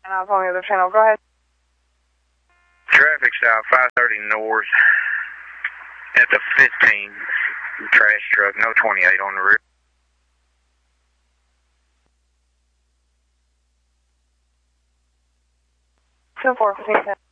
And I was on the other channel. Go ahead. Traffic stop 530 north at the 15 trash truck, no 28 on the rear. 2-4,